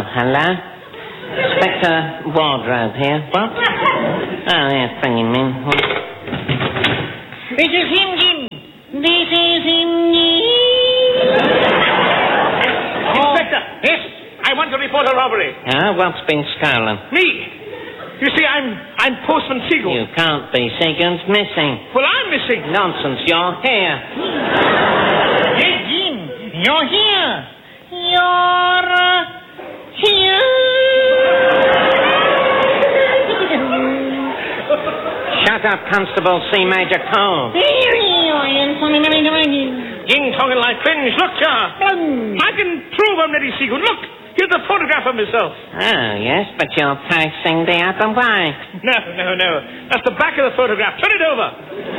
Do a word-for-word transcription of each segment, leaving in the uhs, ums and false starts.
hello. Inspector Wardrobe here. What? Oh, yes, bring him in. This is him, Jim. This is him, Jim. Inspector! Yes? I want to report a robbery. Ah, what's been stolen? Me! You see, I'm I'm Postman Seagoon. You can't be. Seagoon's missing. Well, I'm missing. Nonsense, you're here. Yes, Jim. You're here. You're uh, here. Shut up, Constable C. Major Cole. Jing talking like cringe. Look, Jar. I can prove I'm Neddy Seagoon. Look, here's the photograph of myself. Oh, yes, but you're facing the other way. No, no, no. That's the back of the photograph. Turn it over.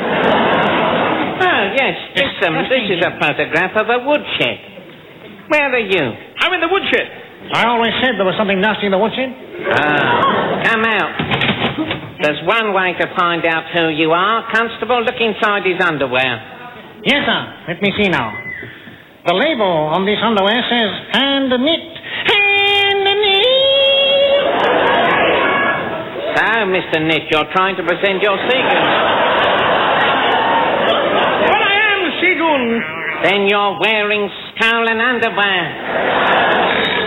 Oh, yes, this, um, this is a photograph of a woodshed. Where are you? I'm in the woodshed. I always said there was something nasty in the woodshed. Ah, come out. There's one way to find out who you are. Constable, look inside his underwear. Yes, sir. Let me see now. The label on this underwear says hand knit. Hand knit. So, Mister Nick, you're trying to present your Seagoon. Well, I am Seagoon. Then you're wearing stolen underwear.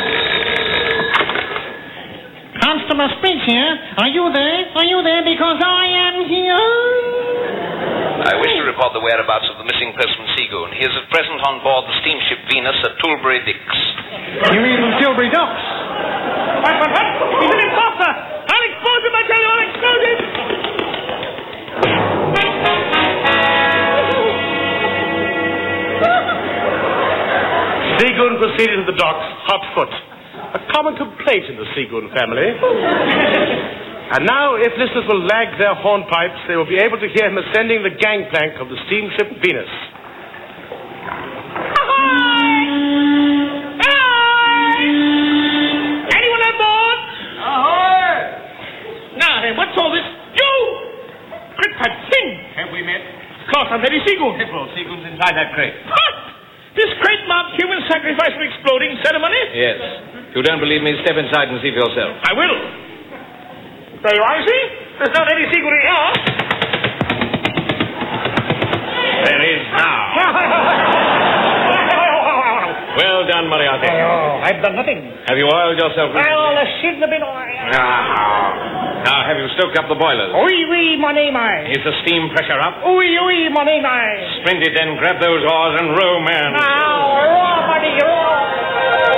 Constable Spitz here. Are you there? Are you there? Because I am here. I wish to report the whereabouts of the missing Postman Seagoon. He is at present on board the steamship Venus at Tilbury Docks. You mean from Tilbury Docks? What, what, what? He's an imposter. I'll expose him, I tell you. I'll expose him. Seagoon proceeded to the docks, hot foot. A common complaint in the Seagoon family. And now, if listeners will lag their hornpipes, they will be able to hear him ascending the gangplank of the steamship Venus. Ahoy! Ahoy! Anyone on board? Ahoy! Now then, what's all this? You! Crickpad Singh! Have we met? Of course, I'm Neddy Seagoon. Well, Seagoon's inside that crate. What? This crate marked human sacrifice for exploding ceremony? Yes. If you don't believe me, step inside and see for yourself. I will. There you are, you see? There's no Neddy Seagoon in here. There is now. Well done, Moriarty. Oh, I've done nothing. Have you oiled yourself recently? Well, there shouldn't have been oil. Now, now, have you stoked up the boilers? Oui, oui, mon name I. Is the steam pressure up? Oui, oui, mon name I. Splendid, then grab those oars and row, man. Now, row, buddy, row.